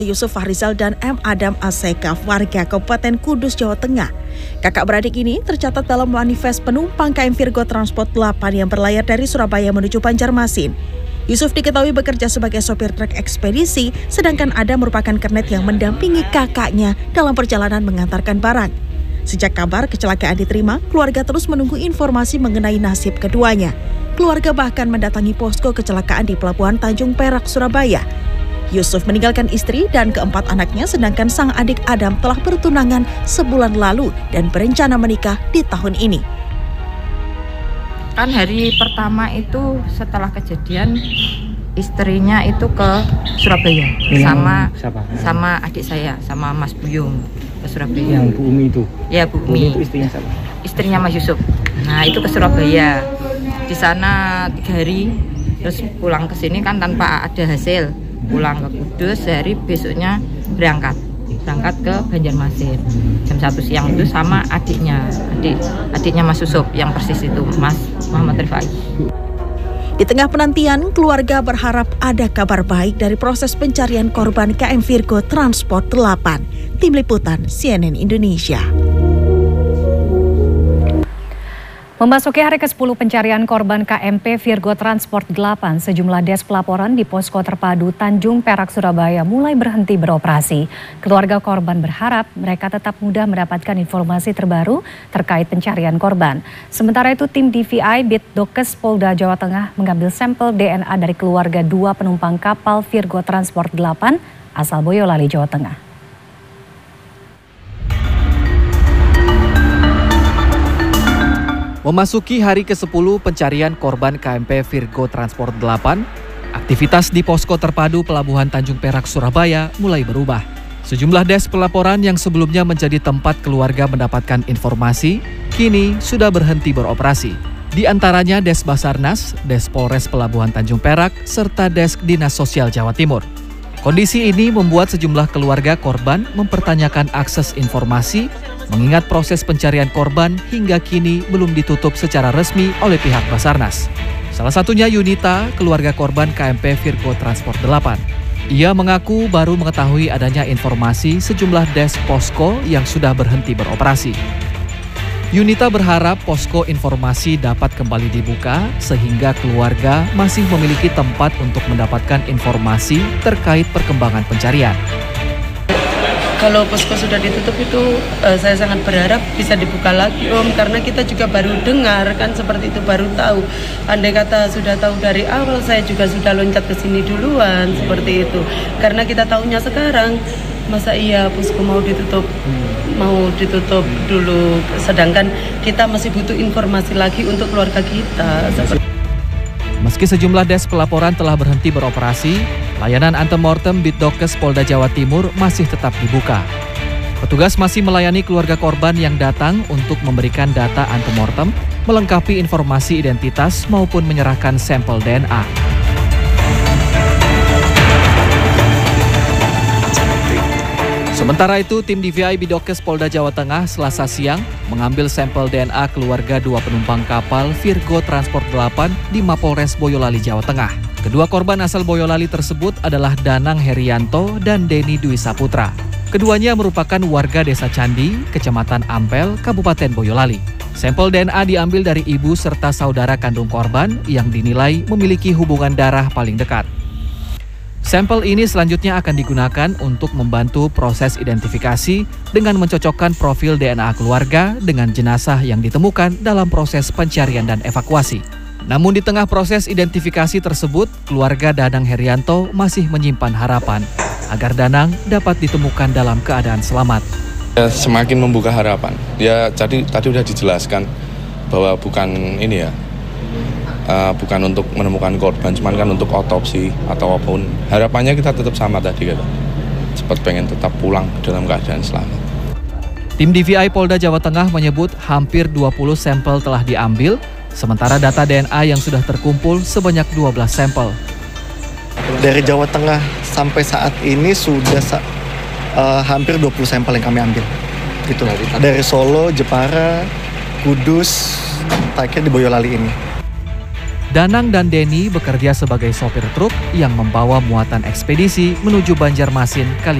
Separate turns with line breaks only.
Yusuf Fahrizal dan M. Adam Asekaf, warga Kabupaten Kudus, Jawa Tengah. Kakak beradik ini tercatat dalam manifest penumpang KM Virgo Transport 8 yang berlayar dari Surabaya menuju Banjarmasin. Yusuf diketahui bekerja sebagai sopir truk ekspedisi, sedangkan Adam merupakan kernet yang mendampingi kakaknya dalam perjalanan mengantarkan barang. Sejak kabar kecelakaan diterima, keluarga terus menunggu informasi mengenai nasib keduanya. Keluarga bahkan mendatangi posko kecelakaan di Pelabuhan Tanjung Perak, Surabaya. Yusuf meninggalkan istri dan keempat anaknya, sedangkan sang adik Adam telah bertunangan sebulan lalu dan berencana menikah di tahun ini.
Kan hari pertama itu setelah kejadian istrinya itu ke Surabaya sama adik saya, sama Mas Buyung ke Surabaya.
Yang Bu Umi itu? Ya,
Bu Umi.
Itu istrinya siapa?
Istrinya Mas Yusuf. Nah, itu ke Surabaya. Di sana 3 hari, terus pulang ke sini kan tanpa ada hasil. Pulang ke Kudus, sehari besoknya berangkat ke Banjarmasin jam 1 siang itu sama adiknya Mas Yusuf yang persis itu, Mas Muhammad Rifai.
Di tengah penantian, keluarga berharap ada kabar baik dari proses pencarian korban KM Virgo Transport 8. Tim Liputan CNN Indonesia.
Memasuki hari ke-10 pencarian korban KMP Virgo Transport 8, sejumlah des pelaporan di Posko Terpadu Tanjung Perak, Surabaya mulai berhenti beroperasi. Keluarga korban berharap mereka tetap mudah mendapatkan informasi terbaru terkait pencarian korban. Sementara itu, tim DVI Bitdokes Polda Jawa Tengah mengambil sampel DNA dari keluarga 2 penumpang kapal Virgo Transport 8 asal Boyolali, Jawa Tengah.
Memasuki hari ke-10 pencarian korban KMP Virgo Transport 8, aktivitas di Posko Terpadu Pelabuhan Tanjung Perak, Surabaya mulai berubah. Sejumlah des pelaporan yang sebelumnya menjadi tempat keluarga mendapatkan informasi, kini sudah berhenti beroperasi. Di antaranya Des Basarnas, Des Polres Pelabuhan Tanjung Perak, serta Des Dinas Sosial Jawa Timur. Kondisi ini membuat sejumlah keluarga korban mempertanyakan akses informasi, mengingat proses pencarian korban hingga kini belum ditutup secara resmi oleh pihak Basarnas. Salah satunya Yunita, keluarga korban KMP Virgo Transport 8. Ia mengaku baru mengetahui adanya informasi sejumlah des posko yang sudah berhenti beroperasi. Yunita berharap posko informasi dapat kembali dibuka sehingga keluarga masih memiliki tempat untuk mendapatkan informasi terkait perkembangan pencarian.
Kalau posko sudah ditutup itu saya sangat berharap bisa dibuka lagi Om, karena kita juga baru dengar kan seperti itu, baru tahu. Andai kata sudah tahu dari awal, saya juga sudah loncat ke sini duluan seperti itu. Karena kita tahunya sekarang, masa iya posko mau ditutup dulu, sedangkan kita masih butuh informasi lagi untuk keluarga kita.
Meski sejumlah des pelaporan telah berhenti beroperasi, layanan antemortem Bitdokes Polda Jawa Timur masih tetap dibuka. Petugas masih melayani keluarga korban yang datang untuk memberikan data antemortem, melengkapi informasi identitas maupun menyerahkan sampel DNA. Sementara itu, tim DVI Bitdokes Polda Jawa Tengah Selasa siang mengambil sampel DNA keluarga 2 penumpang kapal Virgo Transport 8 di Mapolres Boyolali, Jawa Tengah. Kedua korban asal Boyolali tersebut adalah Danang Herianto dan Denny Dwi Saputra. Keduanya merupakan warga Desa Candi, Kecamatan Ampel, Kabupaten Boyolali. Sampel DNA diambil dari ibu serta saudara kandung korban yang dinilai memiliki hubungan darah paling dekat. Sampel ini selanjutnya akan digunakan untuk membantu proses identifikasi dengan mencocokkan profil DNA keluarga dengan jenazah yang ditemukan dalam proses pencarian dan evakuasi. Namun di tengah proses identifikasi tersebut, keluarga Danang Herianto masih menyimpan harapan agar Danang dapat ditemukan dalam keadaan selamat.
Ya, semakin membuka harapan. Ya tadi sudah dijelaskan bahwa bukan ini ya. Bukan untuk menemukan korban, cuman kan untuk otopsi atau apapun. Harapannya kita tetap sama tadi, cepat pengen tetap pulang dalam keadaan selamat.
Tim DVI Polda Jawa Tengah menyebut hampir 20 sampel telah diambil, sementara data DNA yang sudah terkumpul sebanyak 12 sampel.
Dari Jawa Tengah sampai saat ini sudah hampir 20 sampel yang kami ambil. Gitu. Dari Solo, Jepara, Kudus, terakhir di Boyolali ini.
Danang dan Denny bekerja sebagai sopir truk yang membawa muatan ekspedisi menuju Banjarmasin, Kalimantan